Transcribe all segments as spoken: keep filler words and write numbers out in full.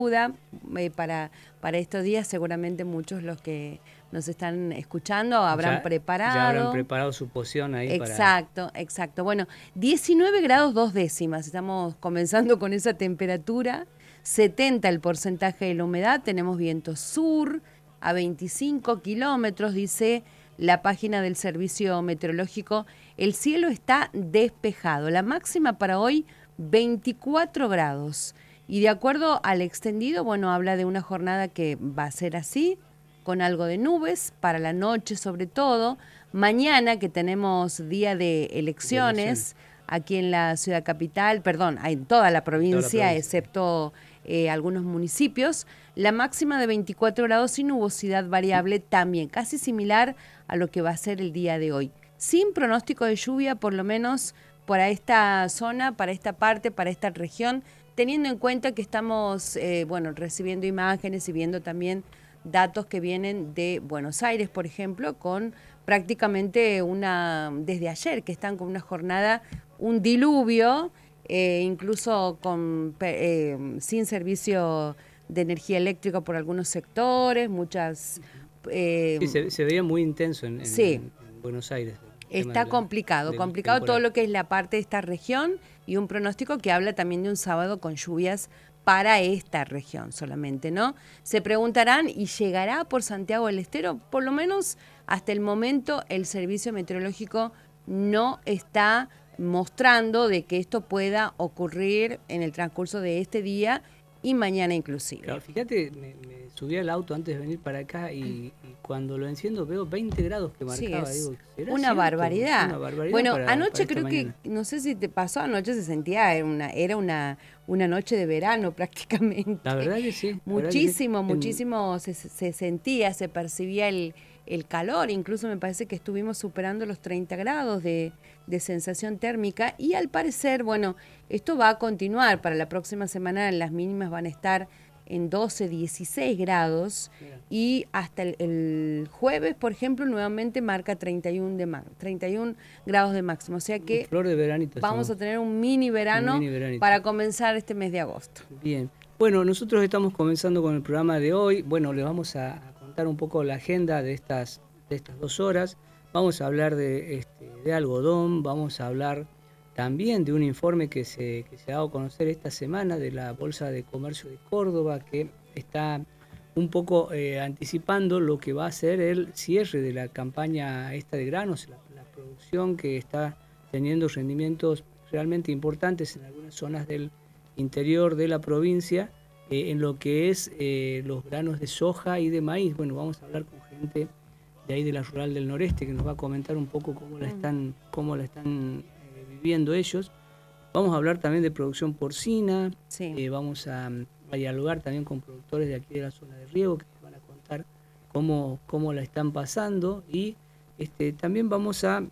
Eh, para, para estos días seguramente muchos los que nos están escuchando habrán ya, preparado. Ya habrán preparado su poción ahí. Exacto, para... exacto. Bueno, diecinueve grados dos décimas, estamos comenzando con esa temperatura, setenta el porcentaje de la humedad, tenemos viento sur a veinticinco kilómetros, dice la página del Servicio Meteorológico. El cielo está despejado, la máxima para hoy veinticuatro grados. Y de acuerdo al extendido, bueno, habla de una jornada que va a ser así, con algo de nubes, para la noche sobre todo. Mañana, que tenemos día de elecciones, de elecciones. aquí en la ciudad capital, perdón, en toda la provincia, toda la provincia. excepto eh, algunos municipios, la máxima de veinticuatro grados y nubosidad variable también, casi similar a lo que va a ser el día de hoy. Sin pronóstico de lluvia, por lo menos para esta zona, para esta parte, para esta región, teniendo en cuenta que estamos, eh, bueno, recibiendo imágenes y viendo también datos que vienen de Buenos Aires, por ejemplo, con prácticamente una, desde ayer, que están con una jornada, un diluvio, eh, incluso con eh, sin servicio de energía eléctrica por algunos sectores, muchas... Eh, sí, se, se veía muy intenso en, en, sí. en Buenos Aires. Está complicado, complicado temporal. Todo lo que es la parte de esta región y un pronóstico que habla también de un sábado con lluvias para esta región solamente, ¿no? Se preguntarán, ¿y llegará por Santiago del Estero? Por lo menos hasta el momento el Servicio Meteorológico no está mostrando de que esto pueda ocurrir en el transcurso de este día y mañana inclusive. Claro, fíjate, me, me subí al auto antes de venir para acá y, y cuando lo enciendo veo veinte grados que marcaba. Sí, es Digo, ¿será una cierto? barbaridad. Una barbaridad. Bueno, para, anoche para creo mañana. que, no sé si te pasó, anoche se sentía, era una, era una, una noche de verano prácticamente. La verdad que sí. Muchísimo, que sí. muchísimo se, se sentía, se percibía el, el calor, incluso me parece que estuvimos superando los treinta grados de, de sensación térmica y al parecer, bueno, esto va a continuar. Para la próxima semana las mínimas van a estar en doce, dieciséis grados. Mira. Y hasta el, el jueves, por ejemplo, nuevamente marca treinta y uno, de treinta y uno grados de máximo. O sea que Flor de veranito, vamos estamos. a tener un mini verano un mini para comenzar este mes de agosto. Bien. Bueno, nosotros estamos comenzando con el programa de hoy. Bueno, les vamos a, a contar un poco la agenda de estas, de estas dos horas. Vamos a hablar de, este, de algodón, vamos a hablar también de un informe que se, que se ha dado a conocer esta semana de la Bolsa de Comercio de Córdoba, que está un poco eh, anticipando lo que va a ser el cierre de la campaña esta de granos, la, la producción que está teniendo rendimientos realmente importantes en algunas zonas del interior de la provincia, eh, en lo que es eh, los granos de soja y de maíz. Bueno, vamos a hablar con gente de ahí de la Rural del Noreste que nos va a comentar un poco cómo la están, cómo la están viendo ellos. Vamos a hablar también de producción porcina, sí. eh, vamos a, a dialogar también con productores de aquí de la zona de riego que nos van a contar cómo, cómo la están pasando y este, también vamos a,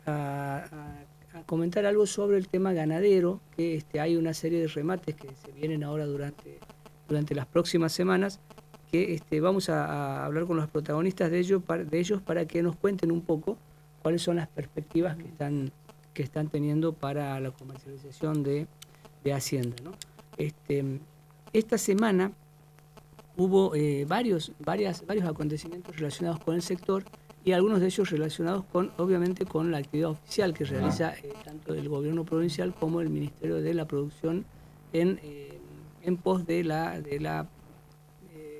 a, a comentar algo sobre el tema ganadero, que este, hay una serie de remates que se vienen ahora durante, durante las próximas semanas, que este, vamos a, a hablar con los protagonistas de ellos, para, de ellos para que nos cuenten un poco cuáles son las perspectivas que están que están teniendo para la comercialización de, de Hacienda, ¿no? Este, esta semana hubo eh, varios, varias, varios acontecimientos relacionados con el sector y algunos de ellos relacionados con, obviamente, con la actividad oficial que realiza eh, tanto el gobierno provincial como el Ministerio de la Producción en, eh, en pos de la, de la, eh,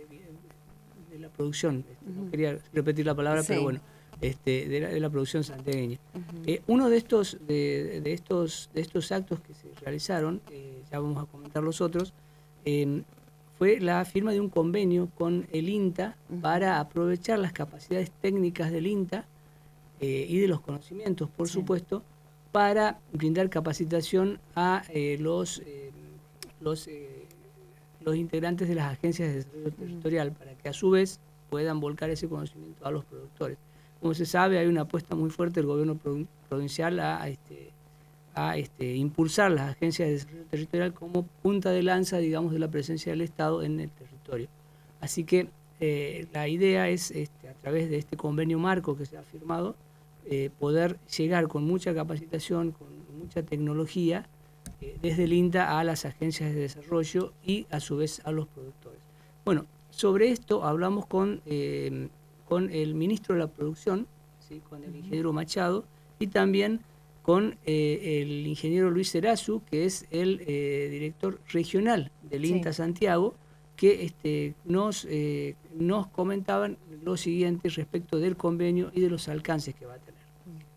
de la producción. Uh-huh. No quería repetir la palabra, sí. pero bueno. Este, de, la, de la producción santiagueña. Uh-huh. Eh, uno de estos, de, de, estos, de estos actos que se realizaron, eh, ya vamos a comentar los otros, eh, fue la firma de un convenio con el INTA uh-huh. para aprovechar las capacidades técnicas del INTA eh, y de los conocimientos, por sí. supuesto, para brindar capacitación a eh, los, eh, los, eh, los integrantes de las agencias de desarrollo uh-huh. territorial, para que a su vez puedan volcar ese conocimiento a los productores. Como se sabe, hay una apuesta muy fuerte del gobierno provincial a, a, este, a este, impulsar las agencias de desarrollo territorial como punta de lanza, digamos, de la presencia del Estado en el territorio. Así que eh, la idea es, este, a través de este convenio marco que se ha firmado, eh, poder llegar con mucha capacitación, con mucha tecnología, eh, desde el INTA a las agencias de desarrollo y a su vez a los productores. Bueno, sobre esto hablamos con, eh, con el ministro de la Producción, ¿sí? Con el ingeniero Machado, y también con eh, el ingeniero Luis Erazu, que es el eh, director regional del sí. INTA Santiago, que este, nos, eh, nos comentaban lo siguiente respecto del convenio y de los alcances que va a tener.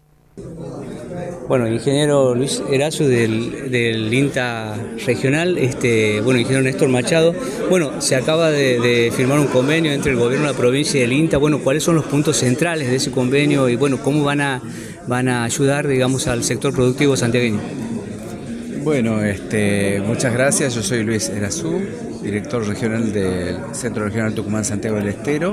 Bueno, ingeniero Luis Erazu del, del INTA regional, este, bueno, ingeniero Néstor Machado, bueno, se acaba de, de firmar un convenio entre el gobierno de la provincia y el INTA. Bueno, ¿cuáles son los puntos centrales de ese convenio y bueno, cómo van a, van a ayudar, digamos, al sector productivo santiagueño? Bueno, este, muchas gracias. Yo soy Luis Erazu, director regional del Centro Regional Tucumán Santiago del Estero.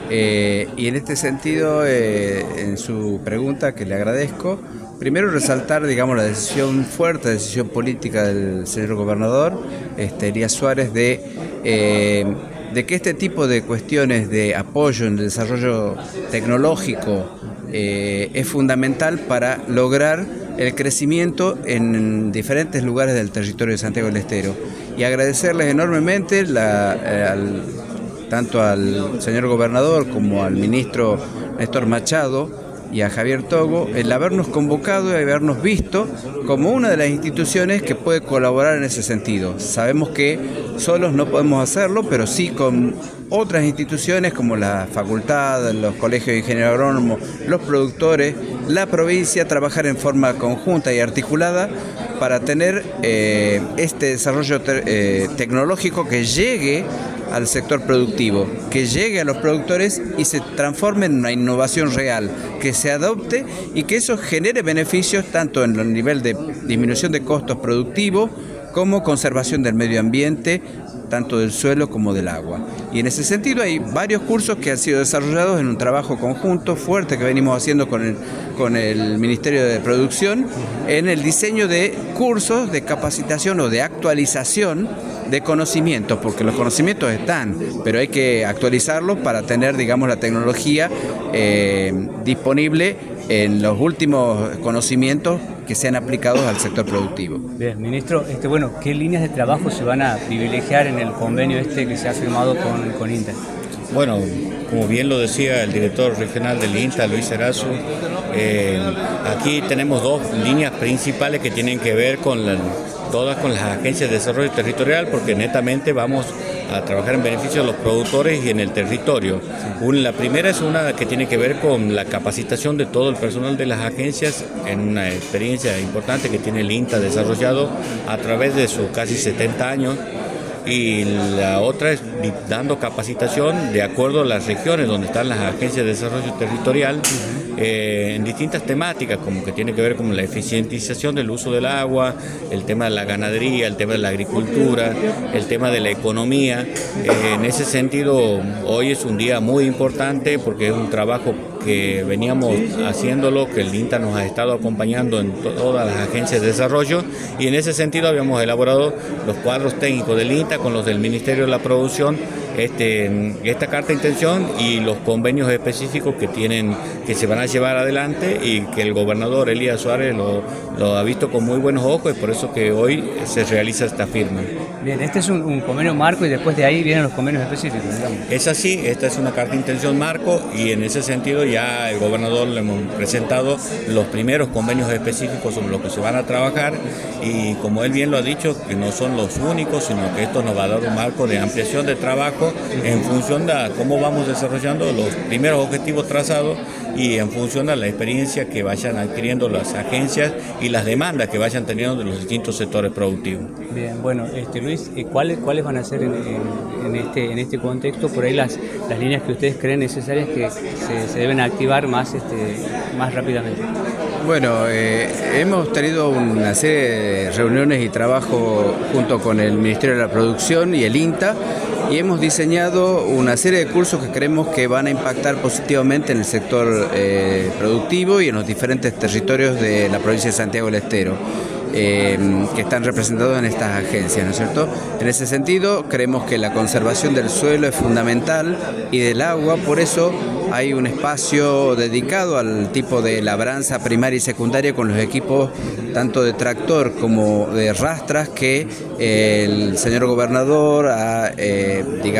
Eh, y en este sentido, eh, en su pregunta, que le agradezco, primero resaltar, digamos, la decisión fuerte, la decisión política del señor gobernador, este, Elías Suárez, de, eh, de que este tipo de cuestiones de apoyo en el desarrollo tecnológico eh, es fundamental para lograr el crecimiento en diferentes lugares del territorio de Santiago del Estero. Y agradecerles enormemente la, eh, al, tanto al señor gobernador como al ministro Néstor Machado y a Javier Togo el habernos convocado y habernos visto como una de las instituciones que puede colaborar en ese sentido. Sabemos que solos no podemos hacerlo, pero sí con otras instituciones como la facultad, los colegios de ingenieros agrónomos, los productores, la provincia, trabajar en forma conjunta y articulada para tener eh, este desarrollo te eh, tecnológico que llegue al sector productivo, que llegue a los productores y se transforme en una innovación real, que se adopte y que eso genere beneficios tanto en el nivel de disminución de costos productivos como conservación del medio ambiente, tanto del suelo como del agua. Y en ese sentido hay varios cursos que han sido desarrollados en un trabajo conjunto fuerte que venimos haciendo con el, con el Ministerio de Producción en el diseño de cursos de capacitación o de actualización de conocimientos, porque los conocimientos están, pero hay que actualizarlos para tener, digamos, la tecnología eh, disponible en los últimos conocimientos que sean aplicados al sector productivo. Bien, ministro, este, bueno, ¿qué líneas de trabajo se van a privilegiar en el convenio este que se ha firmado con, con INTA? Bueno, como bien lo decía el director regional del INTA, Luis Erazu, eh, aquí tenemos dos líneas principales que tienen que ver con la, todas con las agencias de desarrollo territorial, porque netamente vamos a trabajar en beneficio de los productores y en el territorio. Un, la primera es una que tiene que ver con la capacitación de todo el personal de las agencias en una experiencia importante que tiene el INTA desarrollado a través de sus casi setenta años. Y la otra es dando capacitación de acuerdo a las regiones donde están las agencias de desarrollo territorial eh, en distintas temáticas, como que tiene que ver con la eficientización del uso del agua, el tema de la ganadería, el tema de la agricultura, el tema de la economía. Eh, en ese sentido, hoy es un día muy importante porque es un trabajo que veníamos haciéndolo, que el INTA nos ha estado acompañando en to todas las agencias de desarrollo, y en ese sentido habíamos elaborado los cuadros técnicos del INTA con los del Ministerio de la Producción, este, esta carta de intención y los convenios específicos que tienen, que se van a llevar adelante y que el gobernador Elías Suárez lo, lo ha visto con muy buenos ojos, y por eso que hoy se realiza esta firma. Bien, este es un, un convenio marco y después de ahí vienen los convenios específicos, digamos. Es así, esta es una carta de intención marco y en ese sentido ya el gobernador le hemos presentado los primeros convenios específicos sobre lo que se van a trabajar, y como él bien lo ha dicho, que no son los únicos, sino que esto nos va a dar un marco de ampliación de trabajo en función de cómo vamos desarrollando los primeros objetivos trazados y en función de la experiencia que vayan adquiriendo las agencias y las demandas que vayan teniendo de los distintos sectores productivos. Bien, bueno, este, Luis, ¿cuáles, cuáles van a ser en, en, en, este, en este contexto por ahí las, las líneas que ustedes creen necesarias que se, se deben activar más, este, más rápidamente? Bueno, eh, hemos tenido una serie de reuniones y trabajo junto con el Ministerio de la Producción y el INTA, y hemos diseñado una serie de cursos que creemos que van a impactar positivamente en el sector eh, productivo y en los diferentes territorios de la provincia de Santiago del Estero. eh, que están representados en estas agencias, ¿no es cierto? En ese sentido, creemos que la conservación del suelo es fundamental y del agua, por eso hay un espacio dedicado al tipo de labranza primaria y secundaria con los equipos tanto de tractor como de rastras que eh, el señor gobernador ha, eh, digamos,